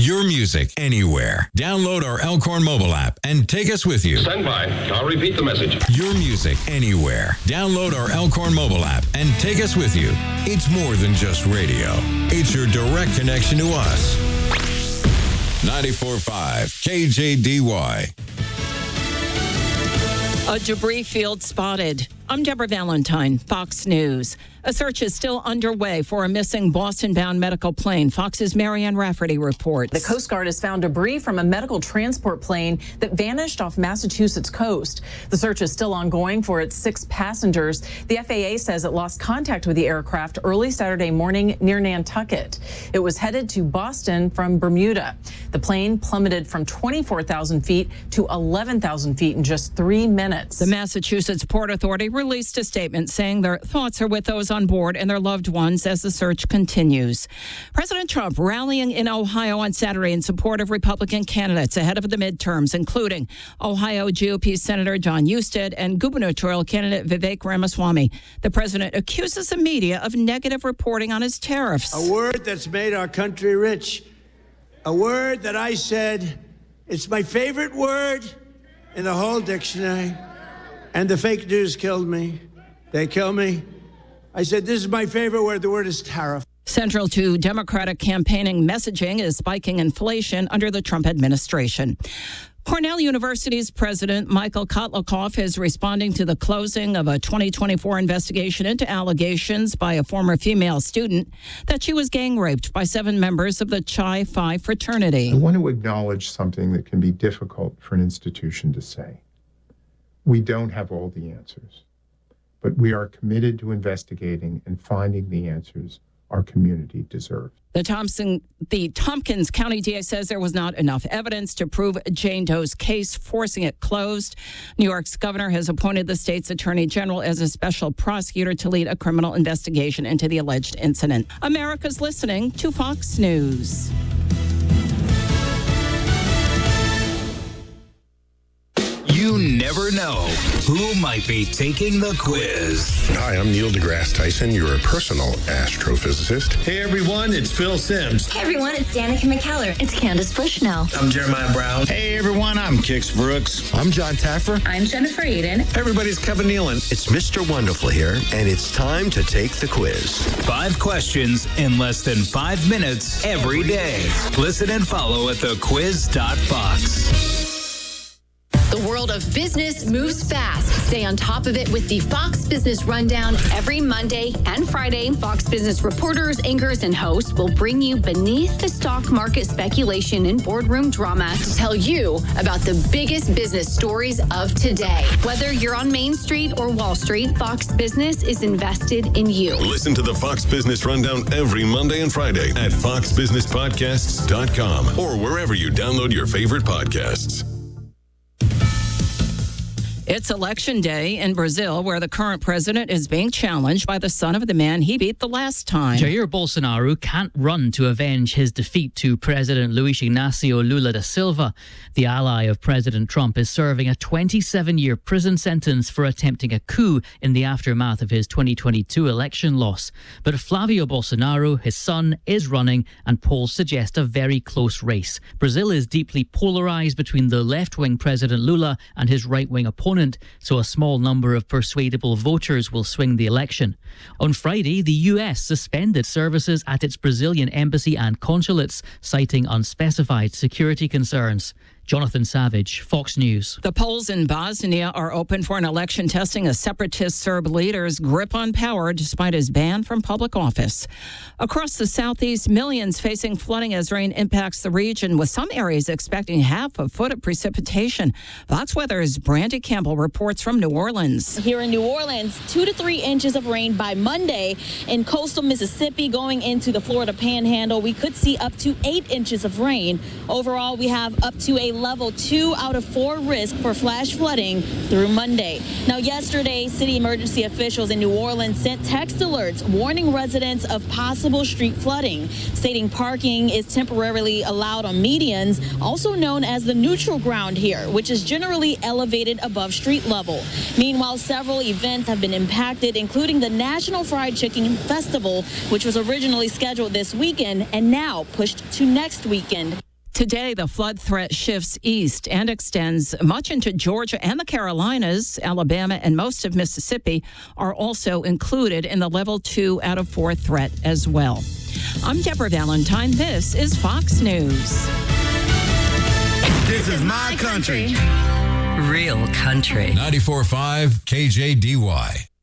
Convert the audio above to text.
Your music anywhere. Download our Elkhorn mobile app and take us with you. Stand by. I'll repeat the message. Your music anywhere. Download our Elkhorn mobile app and take us with you. It's more than just radio. It's your direct connection to us. 94.5 KJDY. A debris field spotted. I'm Deborah Valentine, Fox News. A search is still underway for a missing Boston-bound medical plane. Fox's Marianne Rafferty reports. The Coast Guard has found debris from a medical transport plane that vanished off Massachusetts coast. The search is still ongoing for its 6 passengers. The FAA says it lost contact with the aircraft early Saturday morning near Nantucket. It was headed to Boston from Bermuda. The plane plummeted from 24,000 feet to 11,000 feet in just 3 minutes. The Massachusetts Port Authority released a statement saying their thoughts are with those on board and their loved ones as the search continues. President Trump rallying in Ohio on Saturday in support of Republican candidates ahead of the midterms, including Ohio GOP Senator John Husted and gubernatorial candidate Vivek Ramaswamy. The president accuses the media of negative reporting on his tariffs. A word that's made our country rich. A word that I said, it's my favorite word in the whole dictionary. And the fake news killed me. They kill me. I said, this is my favorite word. The word is tariff. Central to Democratic campaigning messaging is spiking inflation under the Trump administration. Cornell University's president, Michael Kotlikoff, is responding to the closing of a 2024 investigation into allegations by a former female student that she was gang raped by 7 members of the Chi Phi fraternity. I want to acknowledge something that can be difficult for an institution to say. We don't have all the answers, but we are committed to investigating and finding the answers our community deserves. The Tompkins County DA says there was not enough evidence to prove Jane Doe's case, forcing it closed. New York's governor has appointed the state's attorney general as a special prosecutor to lead a criminal investigation into the alleged incident. America's listening to Fox News. You never know who might be taking the quiz. Hi, I'm Neil deGrasse Tyson, your personal astrophysicist. Hey everyone, it's Phil Simms. Hey everyone, it's Danica McKellar. It's Candace Bushnell. I'm Jeremiah Brown. Hey everyone, I'm Kix Brooks. I'm John Taffer. I'm Jennifer Aiden. Hey everybody, it's Kevin Nealon. It's Mr. Wonderful here, and it's time to take the quiz. 5 questions in less than 5 minutes every day. Listen and follow at thequiz.fox. The world of business moves fast. Stay on top of it with the Fox Business Rundown every Monday and Friday. Fox Business reporters, anchors, and hosts will bring you beneath the stock market speculation and boardroom drama to tell you about the biggest business stories of today. Whether you're on Main Street or Wall Street, Fox Business is invested in you. Listen to the Fox Business Rundown every Monday and Friday at foxbusinesspodcasts.com or wherever you download your favorite podcasts. It's Election Day in Brazil, where the current president is being challenged by the son of the man he beat the last time. Jair Bolsonaro can't run to avenge his defeat to President Luiz Inácio Lula da Silva. The ally of President Trump is serving a 27-year prison sentence for attempting a coup in the aftermath of his 2022 election loss. But Flavio Bolsonaro, his son, is running, and polls suggest a very close race. Brazil is deeply polarized between the left-wing President Lula and his right-wing opponent, so a small number of persuadable voters will swing the election. On Friday, the US suspended services at its Brazilian embassy and consulates, citing unspecified security concerns. Jonathan Savage, Fox News. The polls in Bosnia are open for an election testing a separatist Serb leader's grip on power despite his ban from public office. Across the southeast, millions facing flooding as rain impacts the region, with some areas expecting half a foot of precipitation. Fox Weather's Brandy Campbell reports from New Orleans. Here in New Orleans, 2 to 3 inches of rain by Monday. In coastal Mississippi going into the Florida Panhandle, we could see up to 8 inches of rain. Overall, we have up to a level 2 out of 4 risk for flash flooding through Monday. Now, yesterday, city emergency officials in New Orleans sent text alerts warning residents of possible street flooding, stating parking is temporarily allowed on medians, also known as the neutral ground here, which is generally elevated above street level. Meanwhile, several events have been impacted, including the National Fried Chicken Festival, which was originally scheduled this weekend and now pushed to next weekend. Today, the flood threat shifts east and extends much into Georgia and the Carolinas. Alabama and most of Mississippi are also included in the level 2 out of 4 threat as well. I'm Deborah Valentine. This is Fox News. This is my country. Real country. 94.5 KJDY.